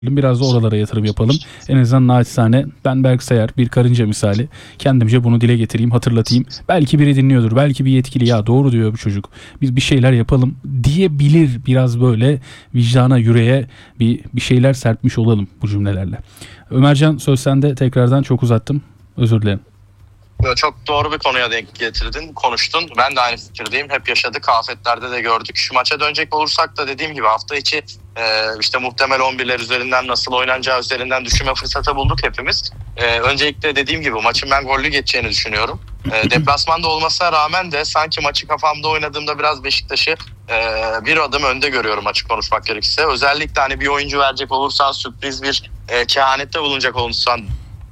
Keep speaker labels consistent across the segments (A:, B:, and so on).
A: Biraz da oralara yatırım yapalım. En azından naçizane ben Berk Sayar bir karınca misali kendimce bunu dile getireyim, hatırlatayım. Belki biri dinliyordur, belki bir yetkili ya doğru diyor bu çocuk. Biz bir şeyler yapalım diyebilir, biraz böyle vicdana, yüreğe bir şeyler serpmiş olalım bu cümlelerle. Ömercan, söz sende, tekrardan çok uzattım. Özür dilerim.
B: Çok doğru bir konuya denk getirdin, konuştun. Ben de aynı fikirdeyim. Hep yaşadık, afetlerde de gördük. Şu maça dönecek olursak da dediğim gibi hafta içi işte muhtemel 11'ler üzerinden nasıl oynanacağı üzerinden düşünme fırsatı bulduk hepimiz. Öncelikle dediğim gibi maçın ben gollü geçeceğini düşünüyorum. Deplasmanda olmasına rağmen de sanki maçı kafamda oynadığımda biraz Beşiktaş'ı bir adım önde görüyorum açık konuşmak gerekirse. Özellikle hani bir oyuncu verecek olursan, sürpriz bir kehanette bulunacak olursan,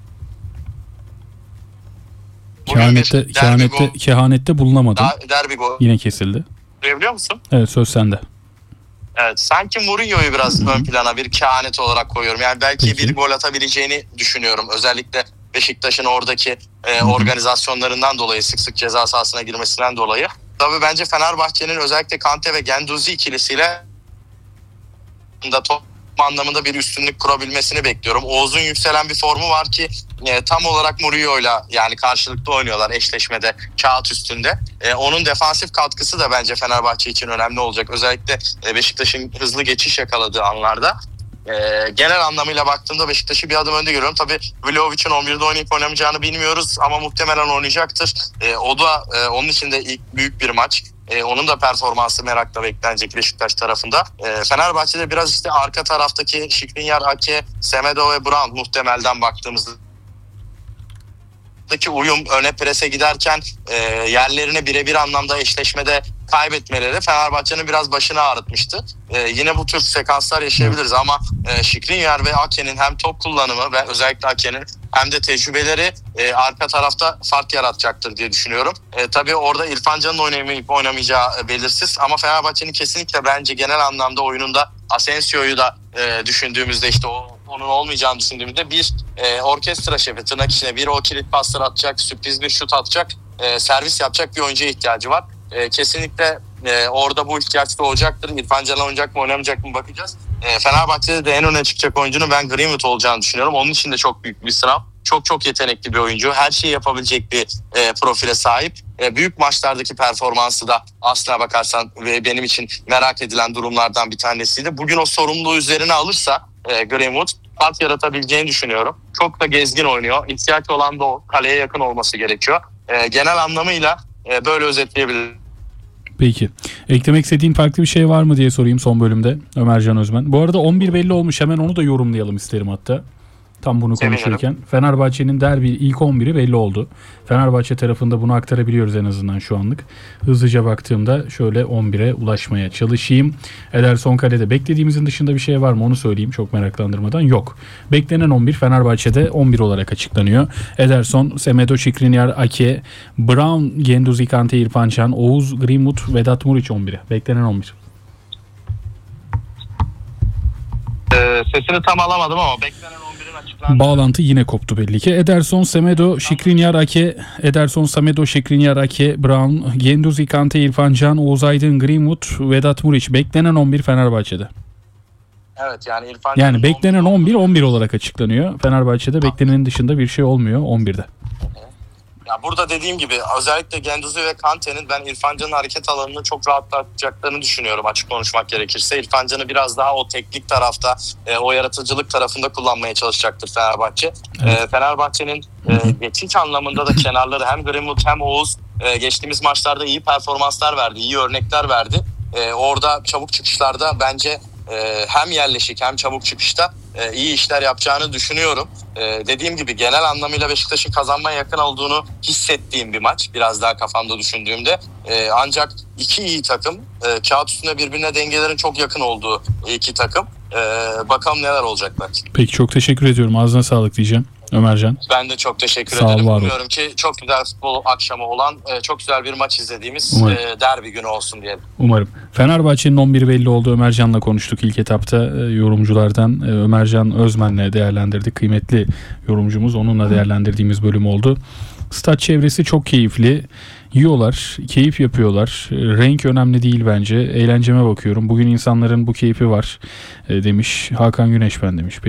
A: Kehanette bulunamadım.
B: Derbi gol.
A: Yine kesildi.
B: Duyabiliyor musun?
A: Evet, söz sende.
B: Evet, sanki Mourinho'yu biraz ön plana bir kehanet olarak koyuyorum. Yani belki
A: Peki.
B: bir gol atabileceğini düşünüyorum. Özellikle Beşiktaş'ın oradaki organizasyonlarından dolayı, sık sık ceza sahasına girmesinden dolayı. Tabii bence Fenerbahçe'nin özellikle Kante ve Guendouzi ikilisiyle da top anlamında bir üstünlük kurabilmesini bekliyorum. Oğuz'un yükselen bir formu var ki tam olarak Mourinho'yla yani karşılıklı oynuyorlar eşleşmede, kağıt üstünde. Onun defansif katkısı da bence Fenerbahçe için önemli olacak. Özellikle Beşiktaş'ın hızlı geçiş yakaladığı anlarda. Genel anlamıyla baktığımda Beşiktaş'ı bir adım önde görüyorum. Tabii Vlahovic'in 11'de oynayıp oynamayacağını bilmiyoruz ama muhtemelen oynayacaktır. O da onun için de ilk büyük bir maç. Onun da performansı merakla beklenecek Beşiktaş tarafında. Fenerbahçe'de biraz işte arka taraftaki Skriniar, Ake, Semedo ve Brown muhtemelden baktığımızda uyum, öne prese giderken yerlerini birebir anlamda eşleşmede kaybetmeleri Fenerbahçe'nin biraz başını ağrıtmıştı. Yine bu tür sekanslar yaşayabiliriz ama Skriniar ve Ake'nin hem top kullanımı ve özellikle Ake'nin hem de tecrübeleri arka tarafta fark yaratacaktır diye düşünüyorum. Tabii orada İrfan Can'ın oynayıp oynamayacağı belirsiz ama Fenerbahçe'nin kesinlikle bence genel anlamda oyununda Asensio'yu da düşündüğümüzde işte onun olmayacağını düşündüğümde bir orkestra şefi, tırnak içine bir o kilit paslar atacak, sürpriz bir şut atacak, servis yapacak bir oyuncuya ihtiyacı var. Kesinlikle orada bu ihtiyaç da olacaktır. İrfan Can oynayacak mı oynamayacak mı bakacağız. Fenerbahçe'de de en öne çıkacak oyuncunun ben Greenwood olacağını düşünüyorum. Onun için de çok büyük bir sınav. Çok yetenekli bir oyuncu. Her şeyi yapabilecek bir profile sahip. Büyük maçlardaki performansı da aslına bakarsan ve benim için merak edilen durumlardan bir tanesiydi. Bugün o sorumluluğu üzerine alırsa Greenwood fark yaratabileceğini düşünüyorum. Çok da gezgin oynuyor. İhtiyaç olan da o. Kaleye yakın olması gerekiyor. Genel anlamıyla böyle özetleyebilirim.
A: Peki. Eklemek istediğin farklı bir şey var mı diye sorayım son bölümde Ömercan Özmen. Bu arada 11 belli olmuş. Hemen onu da yorumlayalım isterim hatta. Tam bunu konuşurken. Fenerbahçe'nin derbi ilk 11'i belli oldu. Fenerbahçe tarafında bunu aktarabiliyoruz en azından şu anlık. Hızlıca baktığımda şöyle 11'e ulaşmaya çalışayım. Ederson kalede. Beklediğimizin dışında bir şey var mı onu söyleyeyim çok meraklandırmadan. Yok. Beklenen 11 Fenerbahçe'de 11 olarak açıklanıyor. Ederson, Semedo, Skriniar, Ake, Brown, Guendouzi, Kante, İrfan Can, Oğuz, Greenwood, Vedat Muriç 11'e. Beklenen 11.
B: Sesini tam alamadım ama beklenen 11'in açıklandığı.
A: Bağlantı yine koptu belli ki. Ederson, Semedo, Skriniar, Ake, Brown, Guendouzi, Kante, İrfan Can, Oğuz Aydın, Greenwood, Vedat Muriç. Beklenen 11 Fenerbahçe'de.
B: Evet yani İrfan
A: Yani beklenen 11 olarak açıklanıyor. Fenerbahçe'de beklenenin dışında bir şey olmuyor 11'de.
B: Ya burada dediğim gibi özellikle Guendouzi ve Kante'nin ben İrfan Can'ın hareket alanını çok rahatlatacaklarını düşünüyorum açık konuşmak gerekirse. İrfan Can'ı biraz daha o teknik tarafta, o yaratıcılık tarafında kullanmaya çalışacaktır Fenerbahçe.
A: Evet.
B: Fenerbahçe'nin geçiş anlamında da kenarları hem Greenwood hem Oğuz geçtiğimiz maçlarda iyi performanslar verdi, iyi örnekler verdi. Orada çabuk çıkışlarda bence hem yerleşik hem çabuk çıkışta iyi işler yapacağını düşünüyorum. Dediğim gibi genel anlamıyla Beşiktaş'ın kazanmaya yakın olduğunu hissettiğim bir maç. Biraz daha kafamda düşündüğümde. Ancak iki iyi takım. Kağıt üstünde birbirine dengelerin çok yakın olduğu iki takım. Bakalım neler olacak belki.
A: Peki çok teşekkür ediyorum. Ağzına sağlık diyeceğim Ömercan.
B: Ben de çok teşekkür
A: Sağ ol,
B: ederim.
A: var ol.
B: Umuyorum ki çok güzel futbol akşamı olan, çok güzel bir maç izlediğimiz derbi günü olsun diyelim.
A: Umarım. Fenerbahçe'nin 11 belli oldu. Ömercan'la konuştuk ilk etapta yorumculardan. Ömercan Özmen'le değerlendirdik. Kıymetli yorumcumuz. Onunla değerlendirdiğimiz bölüm oldu. Stat çevresi çok keyifli. Yiyorlar, keyif yapıyorlar. Renk önemli değil bence. Eğlenceme bakıyorum. Bugün insanların bu keyfi var demiş. Hakan Güneş ben demiş.